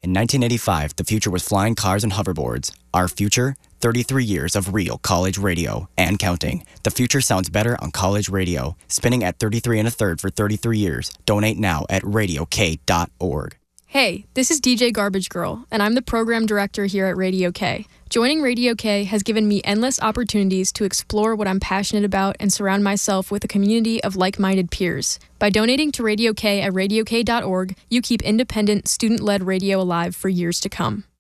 In 1985, the future was flying cars and hoverboards. Our future? 33 years of real college radio and counting. The future sounds better on college radio. Spinning at 33 1/3 for 33 years. Donate now at radiok.org. Hey, this is DJ Garbage Girl, and I'm the program director here at Radio K. Joining Radio K has given me endless opportunities to explore what I'm passionate about and surround myself with a community of like-minded peers. By donating to Radio K at radiok.org, you keep independent, student-led radio alive for years to come.